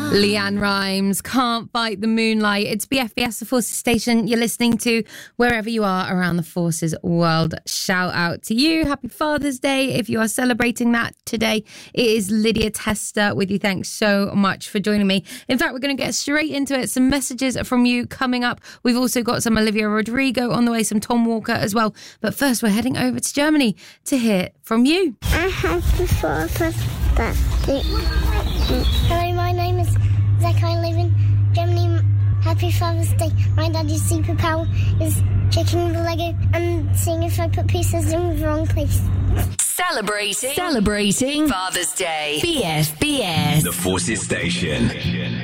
Leanne Rimes, Can't Fight the Moonlight. It's BFBS, the Forces Station you're listening to wherever you are around the Forces world. Shout out to you. Happy Father's Day if you are celebrating that today. It is Lydia Tester with you. Thanks so much for joining me. In fact, we're going to get straight into it. Some messages from you coming up. We've also got some Olivia Rodrigo on the way, some Tom Walker as well. But first, we're heading over to Germany to hear from you. Happy Father's Day. Hello, my name is Zach. I live in Germany. Happy Father's Day. My daddy's superpower is checking the Lego and seeing if I put pieces in the wrong place. Celebrating Father's Day. BFBS. The Forces Station.